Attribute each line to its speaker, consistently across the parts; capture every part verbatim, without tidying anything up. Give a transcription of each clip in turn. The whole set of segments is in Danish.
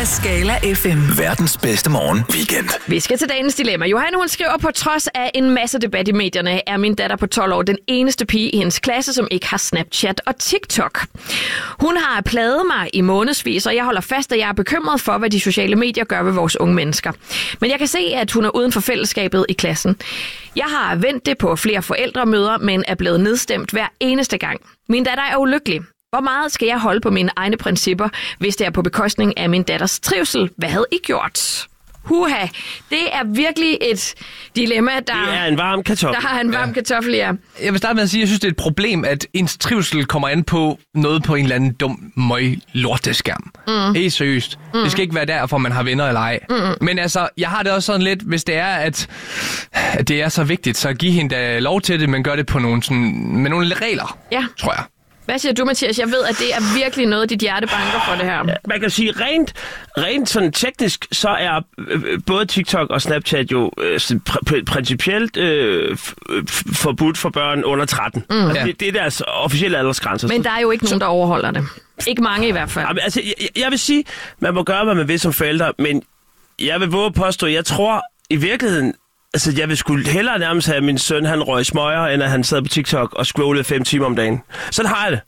Speaker 1: af Skala F M.
Speaker 2: Verdens bedste morgen weekend.
Speaker 3: Vi skal til dagens dilemma. Johanne, hun skriver, på trods af en masse debat i medierne, er min datter på tolv år den eneste pige i hendes klasse, som ikke har Snapchat og TikTok. Hun har plaget mig i månedsvis, og jeg holder fast, at jeg er bekymret for, hvad de sociale medier gør ved vores unge mennesker. Men jeg kan se, at hun er uden for fællesskabet i klassen. Jeg har vendt det på flere forældremøder, men er blevet nedstemt hver eneste gang. Min datter er ulykkelig. Hvor meget skal jeg holde på mine egne principper, hvis det er på bekostning af min datters trivsel? Hvad havde I gjort? Huha, det er virkelig et dilemma, der,
Speaker 4: det er en varm kartoffel.
Speaker 3: Der har en varm ja. kartoffel, ja.
Speaker 5: Jeg vil starte med at sige, at jeg synes, det er et problem, at ens trivsel kommer an på noget på en eller anden dum, møg lorteskærm. Mm. Helt seriøst. Mm. Det skal ikke være derfor, man har venner eller ej. Mm. Men altså, jeg har det også sådan lidt, hvis det er, at, at det er så vigtigt, så giv hende da lov til det, men gør det på nogle, sådan, med nogle regler, ja. tror jeg.
Speaker 3: Hvad siger du, Mathias? Jeg ved, at det er virkelig noget, dit hjerte banker for det her.
Speaker 4: Ja, man kan sige, rent, rent sådan teknisk, så er øh, både TikTok og Snapchat jo øh, pr- principielt øh, f- forbudt for børn under tretten. Mm. Altså, ja. det, det er deres officielle aldersgrænser.
Speaker 3: Men der er jo ikke nogen, der overholder det. Ikke mange i hvert fald.
Speaker 4: Jamen, altså, jeg, jeg vil sige, man må gøre, hvad man vil som forældre, men jeg vil våge påstå, jeg tror i virkeligheden, altså, jeg vil sgu hellere nærmest have, at min søn, han røg smøger, end at han sad på TikTok og scrollede fem timer om dagen. Sådan har jeg det.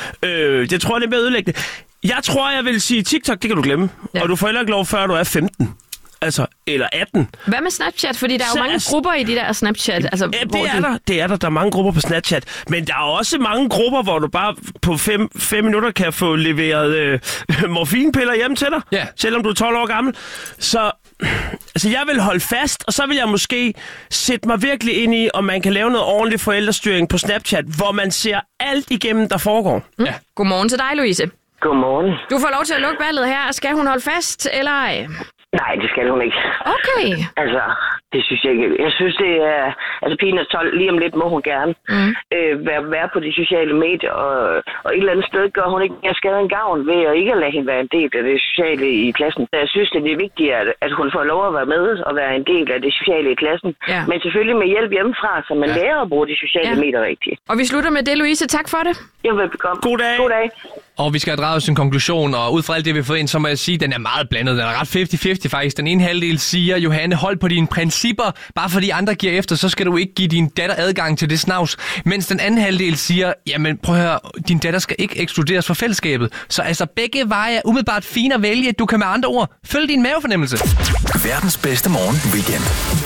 Speaker 4: Øh, jeg tror, det er mere ødelæggende. Jeg tror, jeg vil sige, TikTok, det kan du glemme. Ja. Og du får heller ikke lov, før du er femten. Altså, eller atten.
Speaker 3: Hvad med Snapchat? Fordi der er jo mange grupper i de der Snapchat. Altså,
Speaker 4: ja, det er der. Det er der. Der er mange grupper på Snapchat. Men der er også mange grupper, hvor du bare på fem, fem minutter kan få leveret øh, morfinpiller hjem til dig. Ja. Selvom du er tolv år gammel. Så altså, jeg vil holde fast, og så vil jeg måske sætte mig virkelig ind i, om man kan lave noget ordentlig forældrestyring på Snapchat, hvor man ser alt igennem, der foregår.
Speaker 3: Mm. Ja. Godmorgen til dig, Louise.
Speaker 6: Godmorgen.
Speaker 3: Du får lov til at lukke ballet her. Skal hun holde fast, eller ej?
Speaker 6: Nej, det skal hun ikke.
Speaker 3: Okay.
Speaker 6: Altså, det synes jeg ikke. Jeg synes, det er... Altså, pigen er tolv. Lige om lidt må hun gerne mm. øh, være, være på de sociale medier. Og, og et eller andet sted gør hun ikke mere skade en gavn ved at ikke lade hende være en del af det sociale i klassen. Så jeg synes, det er vigtigt, at, at hun får lov at være med og være en del af det sociale i klassen. Ja. Men selvfølgelig med hjælp hjemmefra, så man ja. lærer at bruge de sociale ja. medier rigtigt.
Speaker 3: Og vi slutter med det, Louise. Tak for det.
Speaker 6: Jeg vil bekomme.
Speaker 4: God dag.
Speaker 6: God dag.
Speaker 5: Og vi skal have draget sin konklusion, og ud fra alt det, vi har fået ind, så må jeg sige, at den er meget blandet. Den er ret halvtreds halvtreds faktisk. Den ene halvdel siger, Johanne, hold på dine principper. Bare fordi andre giver efter, så skal du ikke give din datter adgang til det snavs. Mens den anden halvdel siger, jamen prøv at høre, din datter skal ikke ekskluderes fra fællesskabet. Så altså begge veje er umiddelbart fine at vælge. Du kan med andre ord følge din mavefornemmelse.
Speaker 2: Verdens bedste morgen weekend.